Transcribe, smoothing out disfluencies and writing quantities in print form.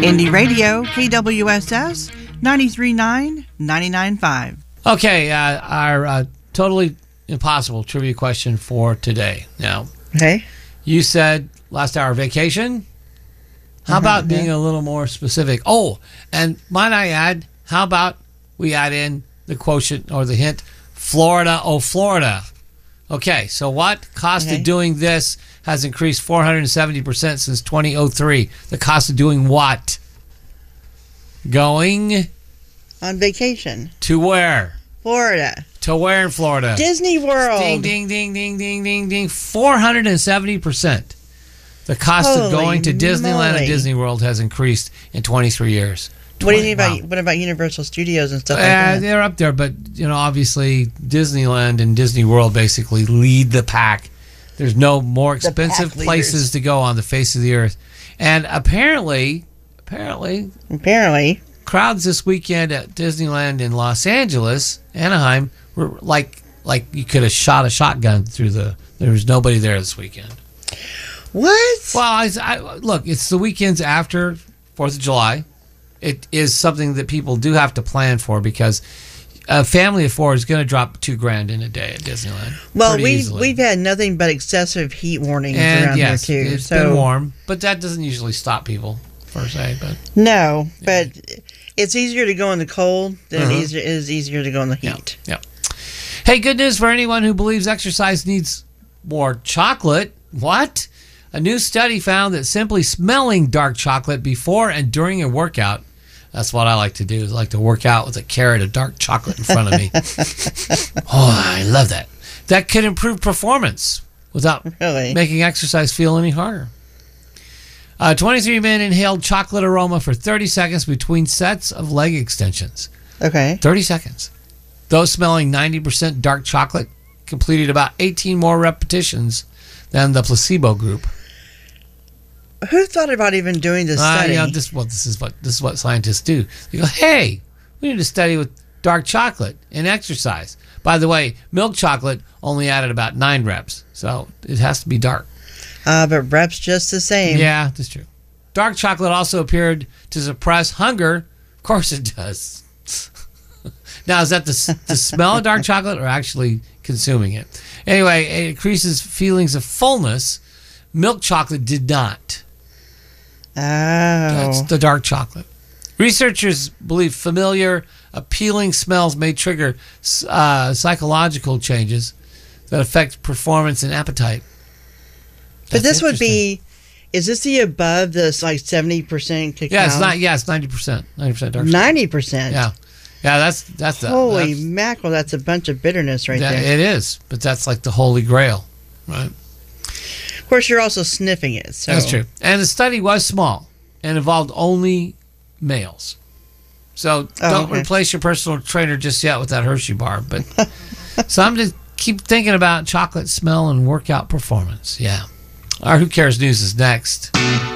Indie Radio, KWSS, 93.9, 99.5. Okay, our totally impossible trivia question for today. Now, Okay. you said last hour vacation. How about being a little more specific? Oh, and might I add, how about we add in the quotient or the hint, Florida, oh, Florida. Okay, so what cost of doing this has increased 470% since 2003? The cost of doing what? Going On vacation. to where? Florida. To where in Florida? Disney World. Ding, ding, ding, ding, ding, ding, ding. 470%. The cost of Holy going to Disneyland and moly. Disney World has increased in 23 years. What do you think Wow. about what about Universal Studios and stuff like that? They're up there, but obviously Disneyland and Disney World basically lead the pack. There's no more expensive pack places leaders. to go on the face of the earth. And apparently, crowds this weekend at Disneyland in Los Angeles, Anaheim, were like you could have shot a shotgun through there was nobody there this weekend. What? Well, look, it's the weekends after 4th of July. It is something that people do have to plan for because a family of four is going to drop $2,000 in a day at Disneyland. Well, pretty easily. we've had nothing but excessive heat warnings And around yes, here too. it's been warm, but that doesn't usually stop people per se. But No, but it's easier to go in the cold than it is easier to go in the heat. Yeah. Hey, good news for anyone who believes exercise needs more chocolate. What? A new study found that simply smelling dark chocolate before and during a workout, that's what I like to do, is I like to work out with a carrot of dark chocolate in front of me. Oh, I love that. That could improve performance without making exercise feel any harder. 23 men inhaled chocolate aroma for 30 seconds between sets of leg extensions. Okay. 30 seconds. Those smelling 90% dark chocolate completed about 18 more repetitions than the placebo group. Who thought about even doing this study? This is what scientists do. They go, hey, we need to study with dark chocolate and exercise. By the way, milk chocolate only added about 9 reps, so it has to be dark. But reps just the same. Yeah, that's true. Dark chocolate also appeared to suppress hunger. Of course it does. Now, is that the smell of dark chocolate or actually consuming it? Anyway, it increases feelings of fullness. Milk chocolate did not. Oh. That's the dark chocolate. Researchers believe familiar, appealing smells may trigger psychological changes that affect performance and appetite. But this would be, is this the above this like 70% cacao? Yeah, it's not. Yeah, it's 90%. 90% dark. 90%. Yeah, that's the holy mackerel. That's a bunch of bitterness right there. It is, but that's like the holy grail, right? Of course, you're also sniffing it. So. That's true. And the study was small and involved only males. So don't replace your personal trainer just yet with that Hershey bar. But so I'm just keep thinking about chocolate smell and workout performance. Yeah. Our Who Cares News is next.